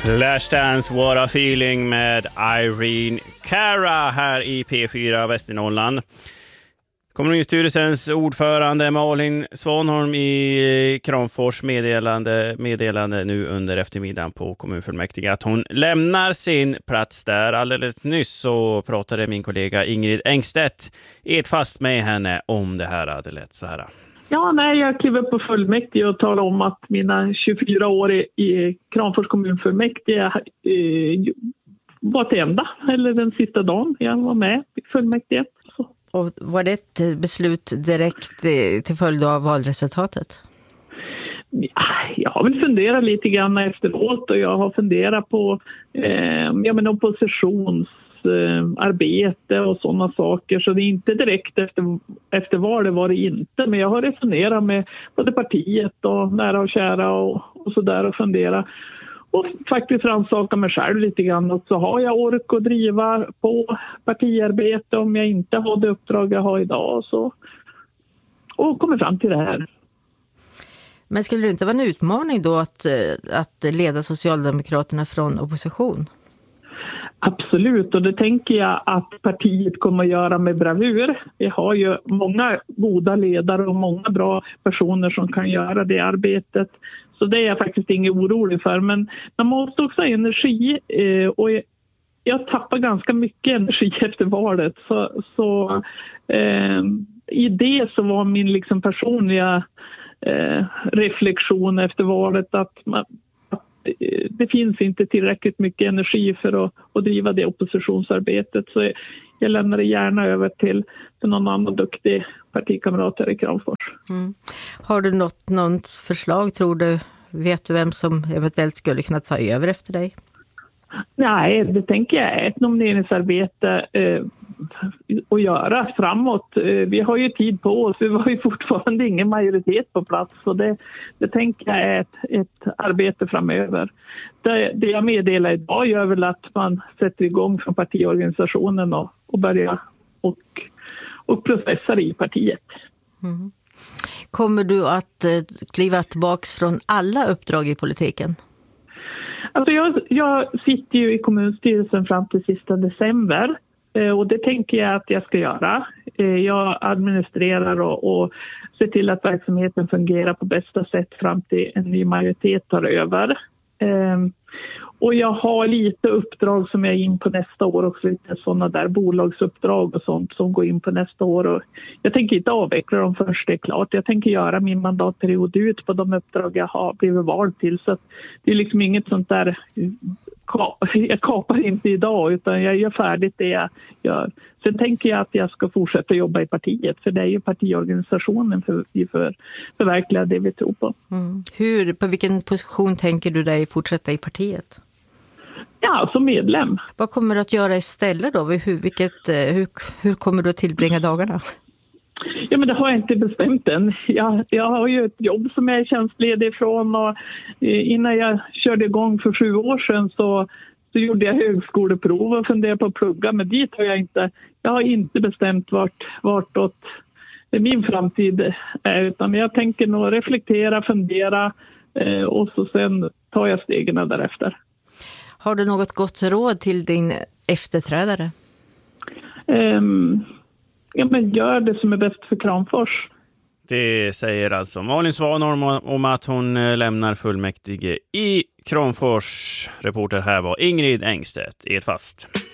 Flashdance What a Feeling med Irene Cara här i P4 Västernorrland. Kommunstyrelsens ordförande Malin Svanholm i Kramfors meddelande nu under eftermiddagen på kommunfullmäktige att hon lämnar sin plats där. Alldeles nyss så pratade min kollega Ingrid Engstedt fast med henne om det här. Det lät så här. Ja, nej, jag klev upp på fullmäktige och talade om att mina 24 år i Kramfors kommunfullmäktige var till ända, eller den sista dagen jag var med i fullmäktige. Så. Och var det ett beslut direkt till följd av valresultatet? Ja, jag har väl funderat lite grann efteråt och jag har funderat på oppositionsarbete och sådana saker. Så det är inte direkt efter valet var det inte. Men jag har resonerat med både partiet och nära och kära och sådär och fundera. Och faktiskt rannsaka mig själv lite grann. Och så har jag ork att driva på partiarbete om jag inte har det uppdrag jag har idag. Och kommer fram till det här. Men skulle det inte vara en utmaning då att leda Socialdemokraterna från opposition? Absolut, och det tänker jag att partiet kommer att göra med bravur. Vi har ju många goda ledare och många bra personer som kan göra det arbetet. Så det är jag faktiskt inget orolig för. Men man måste också ha energi och jag tappar ganska mycket energi efter valet. Så i det så var min liksom personliga reflektion efter valet att det finns inte tillräckligt mycket energi för att driva det oppositionsarbetet. Så jag lämnar det gärna över till någon annan duktig partikamrat här i Kramfors. Mm. Har du något förslag, tror du? Vet du vem som eventuellt skulle kunna ta över efter dig? Nej, det tänker jag är ett nomineringsarbete att göra framåt. Vi har ju tid på oss. Vi har ju fortfarande ingen majoritet på plats. Så det tänker jag är ett arbete framöver. Det jag meddelar idag gör väl att man sätter igång från partiorganisationen och börjar och processar i partiet. Mm. Kommer du att kliva tillbaka från alla uppdrag i politiken? Alltså jag sitter ju i kommunstyrelsen fram till sista december och det tänker jag att jag ska göra. Jag administrerar och ser till att verksamheten fungerar på bästa sätt fram till en ny majoritet tar över. Och jag har lite uppdrag som jag är in på nästa år också, lite sådana där bolagsuppdrag och sånt som går in på nästa år. Och jag tänker inte avveckla dem först det är klart. Jag tänker göra min mandatperiod ut på de uppdrag jag har blivit vald till. Så att det är liksom inget sånt där, jag kapar inte idag utan jag gör färdigt det jag gör. Sen tänker jag att jag ska fortsätta jobba i partiet för det är ju partiorganisationen för förverkliga det vi tror på. Mm. På vilken position tänker du dig fortsätta i partiet? Ja, som medlem. Vad kommer du att göra istället då? Hur kommer du att tillbringa dagarna? Ja, men det har jag inte bestämt än. Jag har ju ett jobb som jag är tjänstledig ifrån och innan jag körde igång för 7 år sedan så gjorde jag högskoleprov och funderade på att plugga, men dit har jag har inte bestämt vartåt min framtid är, utan jag tänker nog reflektera, fundera och så sen tar jag stegen därefter. Har du något gott råd till din efterträdare? Ja, men gör det som är bäst för Kramfors. Det säger alltså Malin Svanholm om att hon lämnar fullmäktige i Kramfors. Reporter här var Ingrid Engstedt, fast.